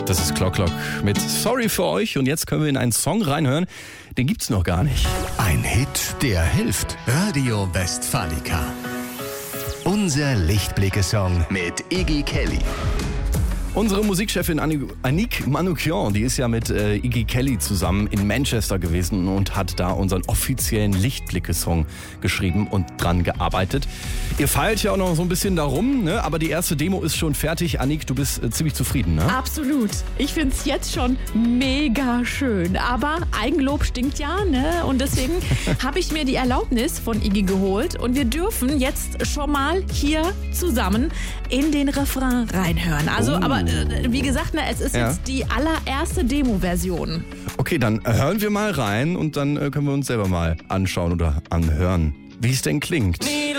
Das ist Clock Clock mit Sorry für euch. Und jetzt können wir in einen Song reinhören, den gibt's noch gar nicht. Ein Hit, der hilft. Radio Westfalica. Unser Lichtblicke-Song mit Iggy Kelly. Unsere Musikchefin Annick Manoukian, die ist ja mit Iggy Kelly zusammen in Manchester gewesen und hat da unseren offiziellen Lichtblicke-Song geschrieben und dran gearbeitet. Ihr feilt ja auch noch so ein bisschen darum, ne? Aber die erste Demo ist schon fertig. Annick, du bist ziemlich zufrieden, ne? Absolut. Ich finde es jetzt schon mega schön. Aber Eigenlob stinkt ja, ne? Und deswegen habe ich mir die Erlaubnis von Iggy geholt. Und wir dürfen jetzt schon mal hier zusammen in den Refrain reinhören. Also, aber wie gesagt, ne, es ist jetzt die allererste Demo-Version. Okay, dann hören wir mal rein und dann können wir uns selber mal anschauen oder anhören, wie es denn klingt.